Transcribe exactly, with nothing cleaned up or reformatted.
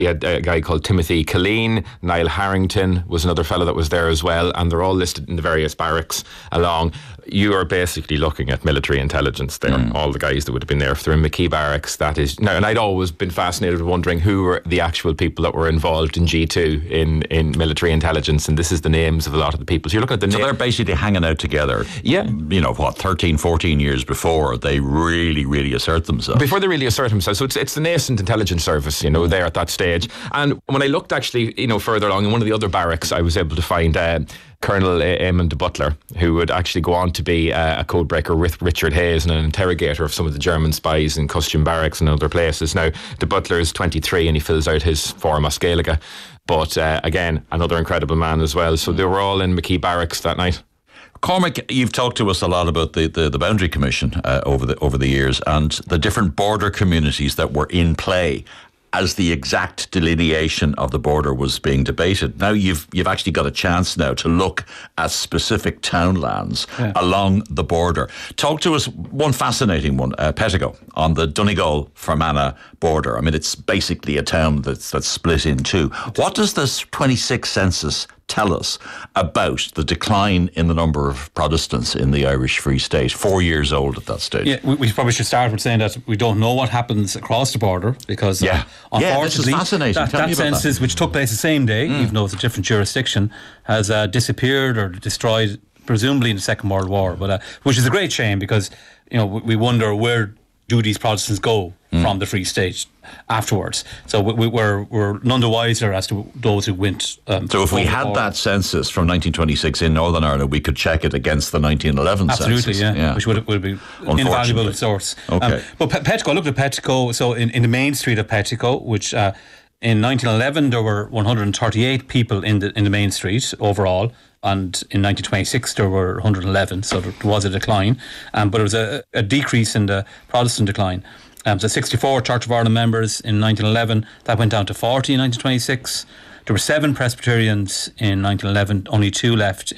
You had a guy called Timothy Killeen. Niall Harrington was another fellow that was there as well, and they're all listed in the various barracks along. You are basically looking at military intelligence there. Mm. All the guys that would have been there. If they're in McKee Barracks, that is now. And I'd always been fascinated with wondering who were the actual people that were involved in G two in, in military intelligence, and this is the names of a lot of the people. So you're looking at the. So na- they're basically hanging out together. Yeah. You know what? thirteen, fourteen years before they really, really assert themselves. Before they really assert themselves. So it's it's the nascent intelligence service, you know, there at that stage. And when I looked actually, you know, further along in one of the other barracks, I was able to find uh, Colonel Eamon de Butler, who would actually go on to be uh, a codebreaker with Richard Hayes and an interrogator of some of the German spies in Costume Barracks and other places. Now, de Butler is twenty-three and he fills out his form as Gaeilge. But uh, again, another incredible man as well. So they were all in McKee Barracks that night. Cormac, you've talked to us a lot about the, the, the Boundary Commission uh, over the over the years and the different border communities that were in play as the exact delineation of the border was being debated. Now you've you've actually got a chance now to look at specific townlands yeah. along the border. Talk to us, one fascinating one, uh, Pettigo, on the Donegal-Fermanagh border. I mean, it's basically a town that's, that's split in two. What does this twenty-six census tell us about the decline in the number of Protestants in the Irish Free State, four years old at that stage? Yeah, we, we probably should start with saying that we don't know what happens across the border because yeah. uh, unfortunately yeah, this is fascinating. that, that census, that. which took place the same day, mm. even though it's a different jurisdiction, has uh, disappeared or destroyed, presumably in the Second World War, but uh, which is a great shame because, you know, we wonder where do these Protestants go mm. from the Free State afterwards. So we, we're we're none the wiser as to those who went. Um, so if we had forward. that census from nineteen twenty-six in Northern Ireland, we could check it against the nineteen eleven Absolutely, census. Absolutely, yeah. yeah. Which would, would be an invaluable source. Okay. Um, but Pe- Pettico, look at Pettico. So in, in the main street of Pettico, which uh, in nineteen eleven there were one hundred thirty-eight people in the in the main street overall. And in nineteen twenty-six there were one hundred eleven, so there was a decline, um, but there was a, a decrease in the Protestant decline. Um, so sixty-four Church of Ireland members in nineteen eleven, that went down to forty in nineteen twenty-six. There were seven Presbyterians in nineteen eleven, only two left